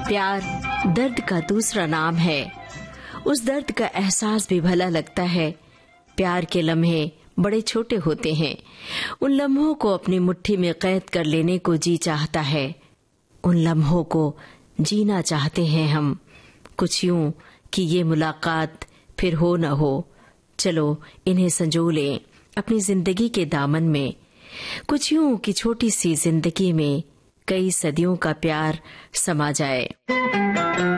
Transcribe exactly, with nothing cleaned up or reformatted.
प्यार दर्द का दूसरा नाम है। उस दर्द का एहसास भी भला लगता है। प्यार के लम्हे बड़े छोटे होते हैं। उन लम्हों को अपनी मुट्ठी में कैद कर लेने को जी चाहता है। उन लम्हों को जीना चाहते हैं हम, कुछ यूं कि ये मुलाकात फिर हो न हो। चलो इन्हें संजो लें अपनी जिंदगी के दामन में। कुछ यूं कि छोटी सी जिंदगी में कई सदियों का प्यार समा जाए।